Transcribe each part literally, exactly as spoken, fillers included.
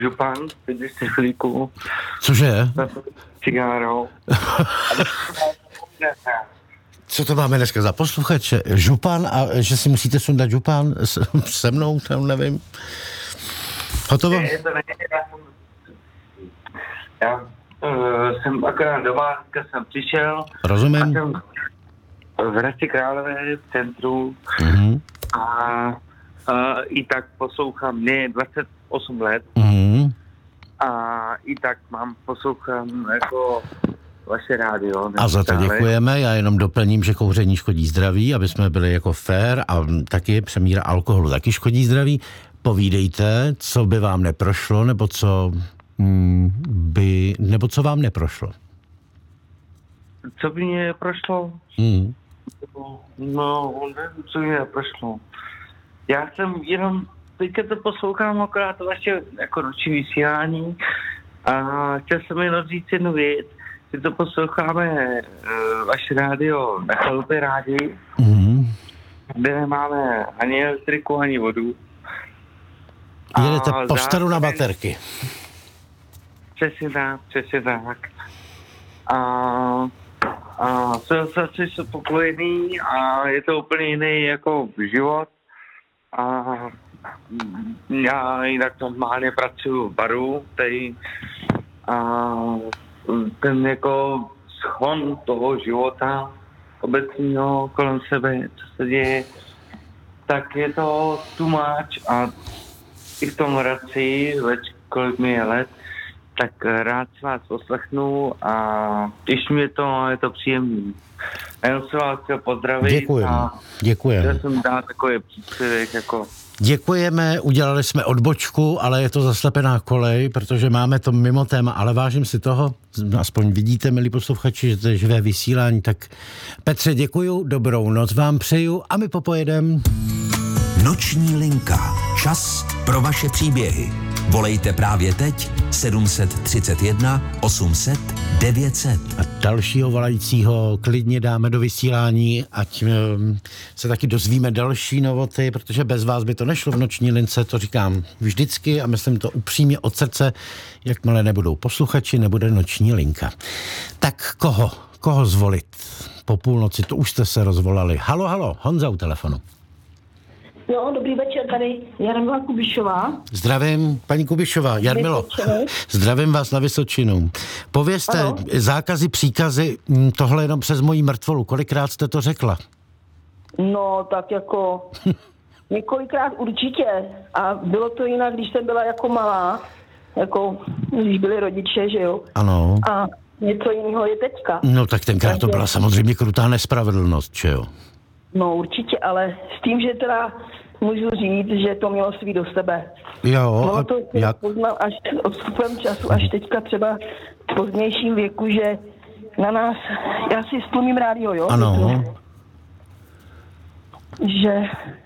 župan, když si chvílíku. Cože? Cigárou. Co to máme dneska za posluchače? Župan a že si musíte sundat župan se mnou, tam nevím. Hotovo? Ne, to není, já jsem, já, uh, jsem akorát doma, jsem přišel. Rozumím. A jsem v Hradci Králové v centru Mm-hmm. a, a i tak poslouchám, mě je dvacet osm let Mm-hmm. a i tak mám poslouchám jako vaše rádio. A za to děkujeme, já jenom doplním, že kouření škodí zdraví, aby jsme byli jako fair a taky přemíra alkoholu taky škodí zdraví. Povídejte, co by vám neprošlo, nebo co mm, by, nebo co vám neprošlo. Co by mě prošlo? Mm. No, nevím, co by mě prošlo. Já jsem jenom, teďka to poslouchám akorát to vaše jako noční vysílání a chtěl jsem jenom říct jednu věc, že to posloucháme uh, vaše rádio na chalupě rádi, Mm. kde nemáme ani elektriku, ani vodu. Jedete po staru na baterky. Přesně tak, přesně tak. A, a se jsou spokojený a je to úplně jiný jako život. A já jinak normálně pracuji v baru, tady a ten jako schon toho života obecného kolem sebe, co se děje, tak je to too much a i v tom Hradci, več kolik mi je let, tak rád se vás poslechnu a těší mě to a je to příjemný. A jenom se vás chtěl pozdravit. Děkujeme, děkujeme. Já jsem dát takový příspěvek jako... Děkujeme, udělali jsme odbočku, ale je to zaslepená kolej, protože máme to mimo téma, ale vážím si toho, aspoň vidíte, milí posluchači, že to je živé vysílání, tak Petře děkuju, dobrou noc vám přeju a my popojedem. Noční linka. Čas pro vaše příběhy. Volejte právě teď sedm set třicet jedna osm set devět set. A dalšího volajícího klidně dáme do vysílání, ať um, se taky dozvíme další novoty, protože bez vás by to nešlo v noční lince, to říkám vždycky a myslím to upřímně od srdce, jakmile nebudou posluchači, nebude noční linka. Tak koho? Koho zvolit? Po půlnoci, to už jste se rozvolali. Halo, halo, Honza u telefonu. Jo, dobrý večer, tady Jarmila Kubišová. Zdravím, paní Kubišová, Jarmilo. Zdravím vás na Vysočinu. Povězte, ano. Zákazy, příkazy, tohle jenom přes moji mrtvolu. Kolikrát jste to řekla? No, tak jako několikrát určitě. A bylo to jinak, když jsem byla jako malá, jako když byli rodiče, že jo. Ano. A něco jiného je teďka. No tak tenkrát to byla samozřejmě krutá nespravedlnost, že jo? No určitě, ale s tím, že teda můžu říct, že to mělo svý do sebe. Jo, no to jak? Poznal až odstupem času, až teďka třeba v pozdějším věku, že na nás, já si splním rádio, jo? Ano. Že...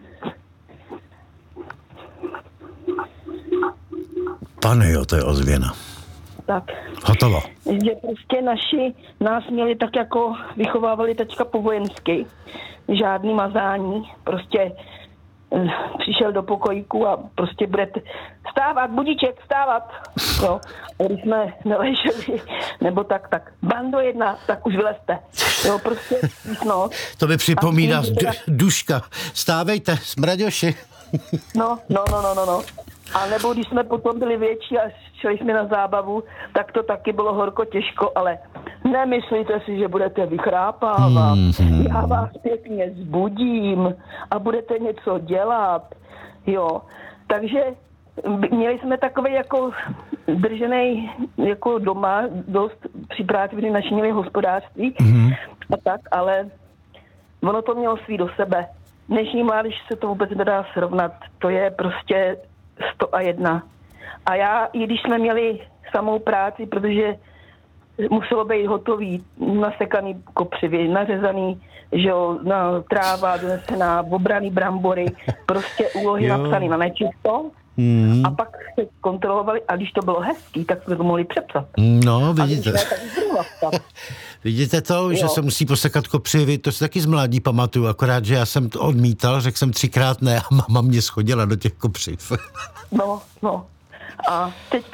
Pane jo, to je ozvěna. Tak. Hotovo. Že prostě naši nás měli tak jako vychovávali teďka po vojensky. Žádný mazání. Prostě eh, přišel do pokojíku a prostě budete vstávat, budíček, vstávat. No. A když jsme neleželi, nebo tak, tak bando jedna, tak už vylezte. Jo, prostě, no. To mi připomíná teda... Duška. Stávejte, smraďoši. No, no, no, no, no, no. A nebo když jsme potom byli větší a šli jsme na zábavu, tak to taky bylo horko těžko, ale nemyslíte si, že budete vychrápávat. Mm-hmm. Já vás pěkně zbudím a budete něco dělat. Jo, takže měli jsme takový jako držený jako doma, dost při práci, kdy načinili hospodářství mm-hmm. a tak, ale ono to mělo svý do sebe. Dnešní mládež se to vůbec nedá srovnat. To je prostě sto a jedna. A já, i když jsme měli samou práci, protože muselo být hotový, nasekaný kopřivy, nařezaný, že jo, na tráva, donesená, obraný brambory, prostě úlohy napsané na nečisto. Mm. A pak se kontrolovali, a když to bylo hezký, tak jsme to mohli přepsat. No, vidíte. Vidíte to, jo. Že se musí posekat kopřivy, to si taky z mládí pamatuju, akorát, že já jsem to odmítal, řekl jsem třikrát ne a máma mě schodila do těch kopřiv. No, no. A teď